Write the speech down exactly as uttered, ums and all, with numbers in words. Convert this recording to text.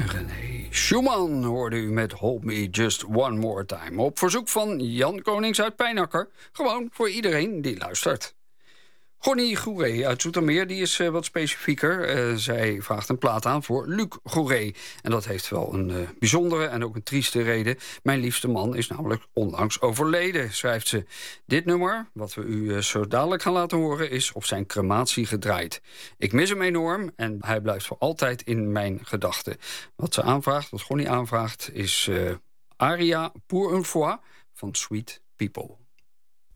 René Schumann hoorde u met Hold Me Just One More Time. Op verzoek van Jan Konings uit Pijnakker. Gewoon voor iedereen die luistert. Gonnie Goeree uit Zoetermeer die is uh, wat specifieker. Uh, zij vraagt een plaat aan voor Luc Goeree. En dat heeft wel een uh, bijzondere en ook een trieste reden. Mijn liefste man is namelijk onlangs overleden, schrijft ze. Dit nummer, wat we u uh, zo dadelijk gaan laten horen, is op zijn crematie gedraaid. Ik mis hem enorm en hij blijft voor altijd in mijn gedachten. Wat ze aanvraagt, wat Gonnie aanvraagt, is uh, Aria pour une fois van Sweet People.